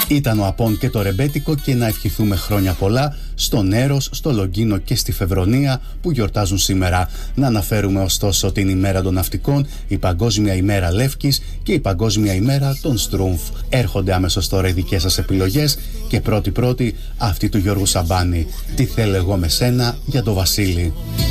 Ήταν ο Απών και το ρεμπέτικο, και να ευχηθούμε χρόνια πολλά στον Έρος, στο Λογκίνο και στη Φεβρονία που γιορτάζουν σήμερα. Να αναφέρουμε ωστόσο την ημέρα των ναυτικών, η Παγκόσμια ημέρα Λεύκης και η Παγκόσμια ημέρα των Στρούμφ. Έρχονται αμέσως τώρα οι δικές σας επιλογές, και πρώτη αυτή του Γιώργου Σαμπάνη. Τι θέλω εγώ με σένα, για το Βασίλη.